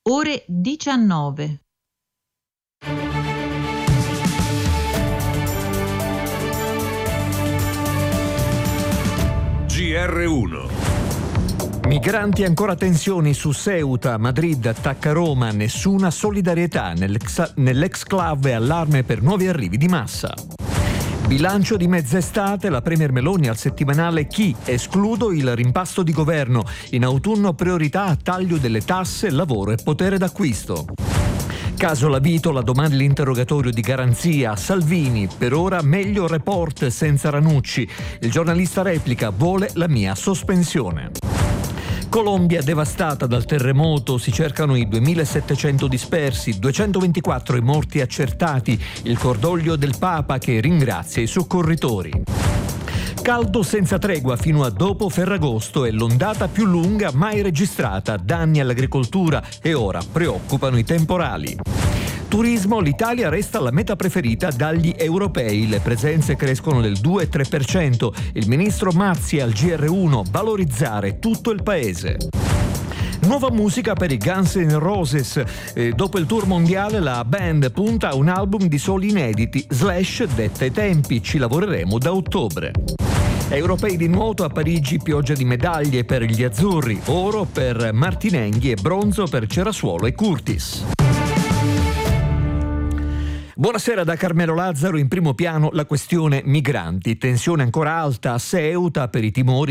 ore 19. GR1. Migranti, ancora tensioni su Ceuta, Madrid attacca Roma, nessuna solidarietà nell'exclave, allarme per nuovi arrivi di massa. Bilancio di mezz'estate, la premier Meloni al settimanale Chi, escludo il rimpasto di governo, in autunno priorità a taglio delle tasse, lavoro e potere d'acquisto. Caso Lavitola, domani l'interrogatorio di garanzia. Salvini, per ora meglio report senza Ranucci. Il giornalista replica, vuole la mia sospensione. Colombia devastata dal terremoto, si cercano i 2.700 dispersi, 224 i morti accertati, il cordoglio del Papa che ringrazia i soccorritori. Caldo senza tregua fino a dopo Ferragosto e l'ondata più lunga mai registrata, danni all'agricoltura e ora preoccupano i temporali. Turismo, l'Italia resta la meta preferita dagli europei, le presenze crescono del 2-3%, il ministro Mazzi al GR1, valorizzare tutto il paese. Nuova musica per i Guns N' Roses. Dopo il tour mondiale la band punta a un album di soli inediti. Slash detta i tempi, ci lavoreremo da ottobre. Europei di nuoto a Parigi, pioggia di medaglie per gli azzurri, oro per Martinenghi e bronzo per Cerasuolo e Curtis. Buonasera da Carmelo Lazzaro, in primo piano la questione migranti. Tensione ancora alta a Ceuta per i timori